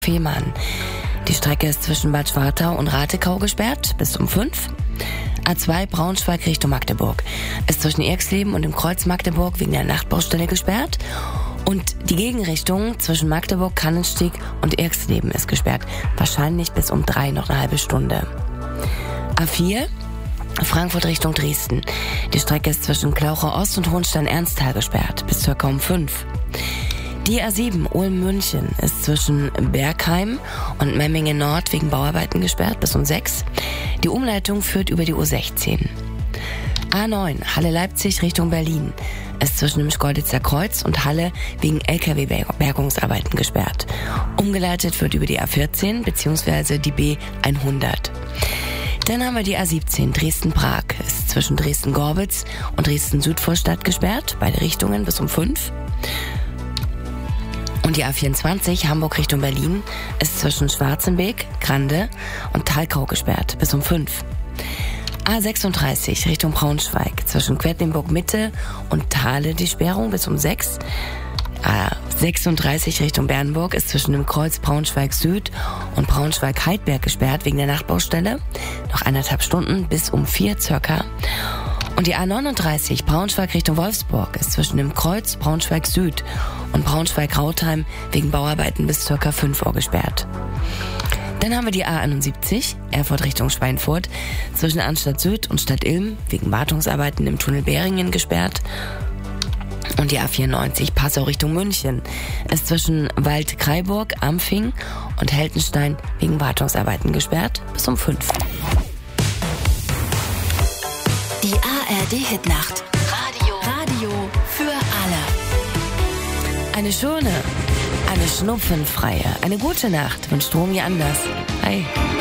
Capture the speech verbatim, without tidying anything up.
Fehmarn. Die Strecke ist zwischen Bad Schwartau und Ratekau gesperrt bis um fünf. A zwei Braunschweig Richtung Magdeburg ist zwischen Erxleben und dem Kreuz Magdeburg wegen der Nachtbaustelle gesperrt. Und die Gegenrichtung zwischen Magdeburg, Kannenstieg und Erxleben ist gesperrt. Wahrscheinlich bis um drei noch eine halbe Stunde. A vier Frankfurt Richtung Dresden. Die Strecke ist zwischen Klauchau Ost und Hohenstein-Ernsthal gesperrt bis circa um fünf. Die A sieben Ulm-München ist zwischen Bergheim und Memmingen Nord wegen Bauarbeiten gesperrt bis um sechs. Die Umleitung führt über die U sechzehn. A neun Halle-Leipzig Richtung Berlin ist zwischen dem Schkeuditzer Kreuz und Halle wegen L K W-Bergungsarbeiten gesperrt. Umgeleitet wird über die A vierzehn bzw. die B hundert. Dann haben wir die A siebzehn Dresden-Prag ist zwischen Dresden-Gorbitz und Dresden-Südvorstadt gesperrt, beide Richtungen bis um fünf. Und die A vierundzwanzig Hamburg Richtung Berlin ist zwischen Schwarzenbeek, Grande und Thalkau gesperrt bis um fünf. A sechsunddreißig Richtung Braunschweig zwischen Quedlinburg Mitte und Thale die Sperrung bis um sechs. A sechsunddreißig Richtung Bernburg ist zwischen dem Kreuz Braunschweig Süd und Braunschweig Heidberg gesperrt wegen der Nachtbaustelle. Noch eineinhalb Stunden bis um vier circa. Und die A neununddreißig Braunschweig Richtung Wolfsburg ist zwischen dem Kreuz Braunschweig Süd und Braunschweig-Rautheim wegen Bauarbeiten bis circa fünf Uhr gesperrt. Dann haben wir die A einundsiebzig Erfurt Richtung Schweinfurt zwischen Anstadt Süd und Stadt Ilm wegen Wartungsarbeiten im Tunnel Beringen gesperrt. Und die A vierundneunzig Passau Richtung München ist zwischen Wald-Kraiburg, Ampfing und Heldenstein wegen Wartungsarbeiten gesperrt bis um fünf. Die A R D-Hitnacht. Radio. Radio für alle. Eine schöne, eine schnupfenfreie, eine gute Nacht wünscht Romy Anders. Hi.